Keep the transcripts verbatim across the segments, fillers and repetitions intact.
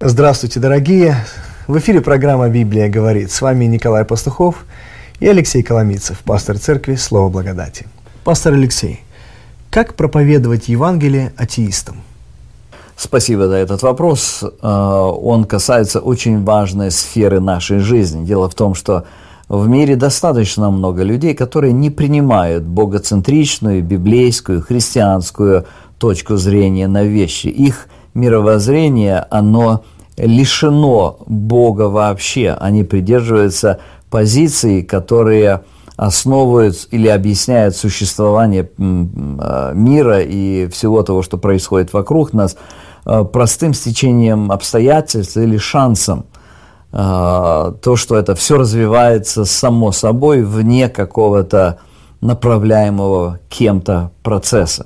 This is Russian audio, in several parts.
Здравствуйте, дорогие! В эфире программа «Библия говорит». С вами Николай Пастухов и Алексей Коломийцев, пастор церкви «Слово благодати». Пастор Алексей, как проповедовать Евангелие атеистам? Спасибо за этот вопрос. Он касается очень важной сферы нашей жизни. Дело в том, что в мире достаточно много людей, которые не принимают богоцентричную, библейскую, христианскую точку зрения на вещи. Их мировоззрение, оно лишено Бога вообще. Они придерживаются позиций, которые основывают или объясняют существование мира и всего того, что происходит вокруг нас, простым стечением обстоятельств или шансом. То, что это все развивается само собой вне какого-то направляемого кем-то процесса.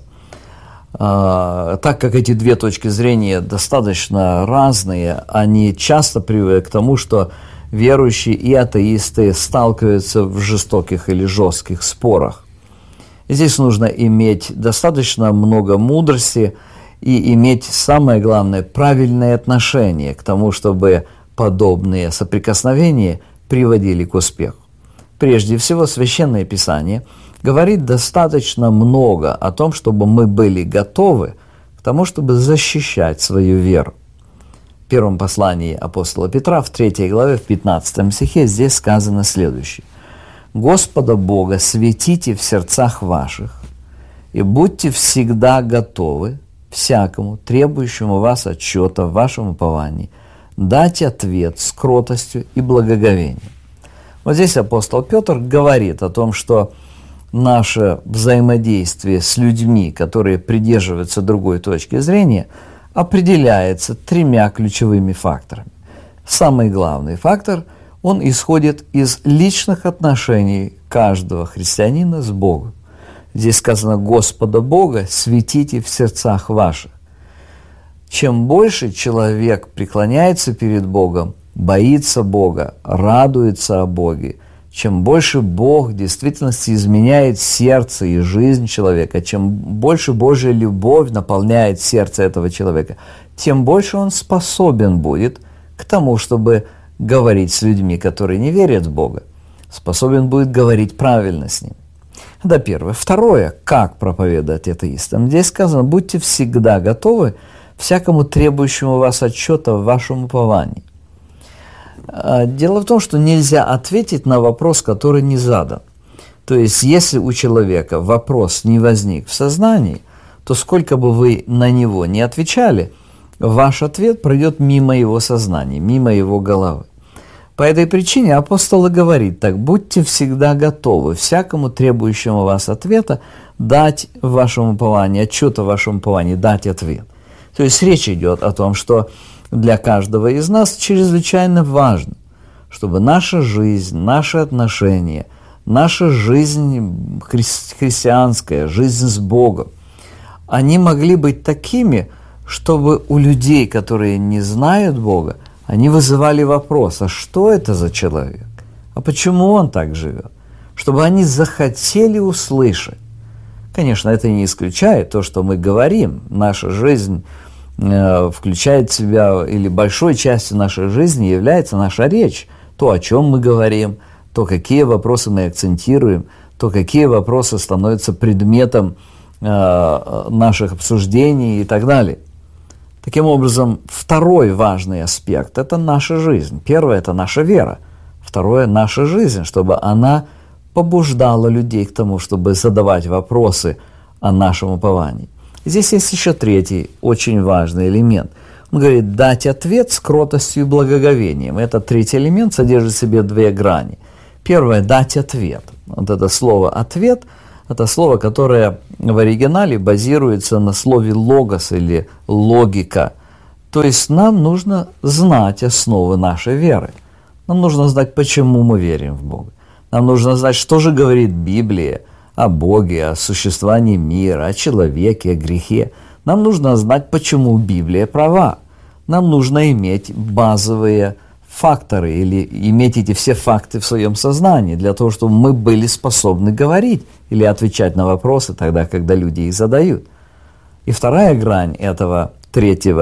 Так как эти две точки зрения достаточно разные, они часто приводят к тому, что верующие и атеисты сталкиваются в жестоких или жестких спорах. Здесь нужно иметь достаточно много мудрости и иметь, самое главное, правильное отношение к тому, чтобы подобные соприкосновения приводили к успеху. Прежде всего, Священное Писание говорит достаточно много о том, чтобы мы были готовы к тому, чтобы защищать свою веру. В первом послании апостола Петра, в третьей главе, в пятнадцатом стихе, здесь сказано следующее. «Господа Бога светите в сердцах ваших, и будьте всегда готовы всякому, требующему вас отчета в вашем уповании, дать ответ с кротостью и благоговением». Вот здесь апостол Петр говорит о том, что наше взаимодействие с людьми, которые придерживаются другой точки зрения, определяется тремя ключевыми факторами. Самый главный фактор, он исходит из личных отношений каждого христианина с Богом. Здесь сказано «Господа Бога светите в сердцах ваших». Чем больше человек преклоняется перед Богом, боится Бога, радуется о Боге, чем больше Бог в действительности изменяет сердце и жизнь человека, чем больше Божья любовь наполняет сердце этого человека, тем больше он способен будет к тому, чтобы говорить с людьми, которые не верят в Бога, способен будет говорить правильно с ними. Это первое. Второе, как проповедовать атеистам. Здесь сказано, будьте всегда готовы всякому требующему вас отчета в вашем уповании. Дело в том, что нельзя ответить на вопрос, который не задан. То есть, если у человека вопрос не возник в сознании, то сколько бы вы на него не отвечали, ваш ответ пройдет мимо его сознания, мимо его головы. По этой причине апостол и говорит так: будьте всегда готовы всякому требующему вас ответа дать в вашем уповании, отчет о вашем уповании, дать ответ. То есть, речь идет о том, что для каждого из нас чрезвычайно важно, чтобы наша жизнь, наши отношения, наша жизнь хри- христианская, жизнь с Богом, они могли быть такими, чтобы у людей, которые не знают Бога, они вызывали вопрос, а что это за человек? А почему он так живет? Чтобы они захотели услышать. Конечно, это не исключает то, что мы говорим. Наша жизнь включает в себя, или большой частью нашей жизни является наша речь. То, о чем мы говорим, то, какие вопросы мы акцентируем, то, какие вопросы становятся предметом э, наших обсуждений и так далее. Таким образом, второй важный аспект – это наша жизнь. Первое – это наша вера. Второе – наша жизнь, чтобы она побуждала людей к тому, чтобы задавать вопросы о нашем уповании. Здесь есть еще третий, очень важный элемент. Он говорит, дать ответ с кротостью и благоговением. Этот третий элемент содержит в себе две грани. Первое – дать ответ. Вот это слово «ответ» – это слово, которое в оригинале базируется на слове «логос» или «логика». То есть нам нужно знать основы нашей веры. Нам нужно знать, почему мы верим в Бога. Нам нужно знать, что же говорит Библия о Боге, о существовании мира, о человеке, о грехе. Нам нужно знать, почему Библия права. Нам нужно иметь базовые факторы или иметь эти все факты в своем сознании для того, чтобы мы были способны говорить или отвечать на вопросы тогда, когда люди их задают. И вторая грань этого третьего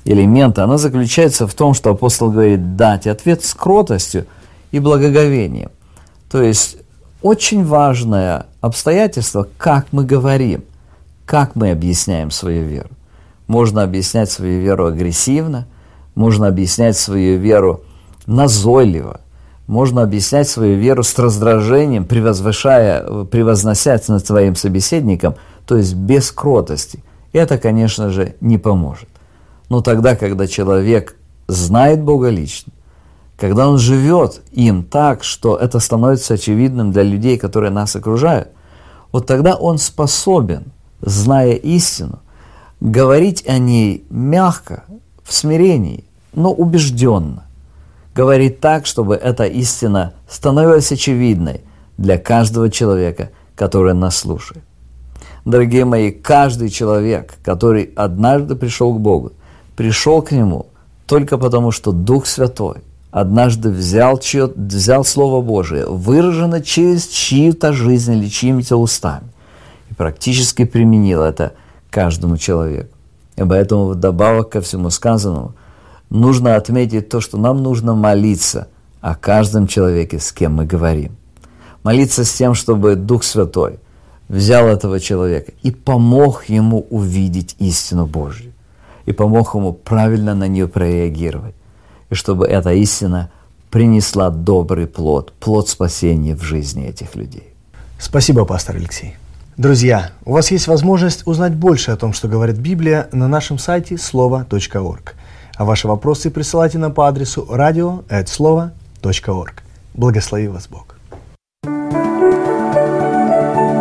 элемента, она заключается в том, что апостол говорит дать ответ с кротостью и благоговением. То есть очень важное обстоятельство, как мы говорим, как мы объясняем свою веру. Можно объяснять свою веру агрессивно, можно объяснять свою веру назойливо, можно объяснять свою веру с раздражением, превозвышая, превозносясь над своим собеседником, то есть без кротости. Это, конечно же, не поможет. Но тогда, когда человек знает Бога лично, когда он живет им так, что это становится очевидным для людей, которые нас окружают, вот тогда он способен, зная истину, говорить о ней мягко, в смирении, но убежденно. Говорить так, чтобы эта истина становилась очевидной для каждого человека, который нас слушает. Дорогие мои, каждый человек, который однажды пришел к Богу, пришел к Нему только потому, что Дух Святой однажды взял, чье, взял Слово Божие, выражено через чью-то жизнь или чьими-то устами, и практически применил это каждому человеку. И поэтому вдобавок ко всему сказанному нужно отметить то, что нам нужно молиться о каждом человеке, с кем мы говорим. Молиться с тем, чтобы Дух Святой взял этого человека и помог ему увидеть истину Божью, и помог ему правильно на нее прореагировать, и чтобы эта истина принесла добрый плод, плод спасения в жизни этих людей. Спасибо, пастор Алексей. Друзья, у вас есть возможность узнать больше о том, что говорит Библия, на нашем сайте слово точка орг. А ваши вопросы присылайте нам по адресу радио эт слово точка орг. Благослови вас Бог.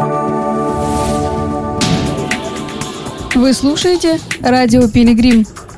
Вы слушаете радио Пилигрим.